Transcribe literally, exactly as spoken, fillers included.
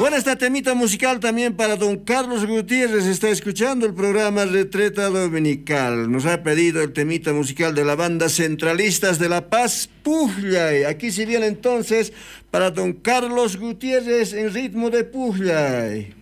Bueno, esta temita musical también para don Carlos Gutiérrez. Está escuchando el programa Retreta Dominical. Nos ha pedido el temita musical de la banda Centralistas de La Paz, Pujllay. Aquí se viene entonces para don Carlos Gutiérrez en ritmo de Pujllay.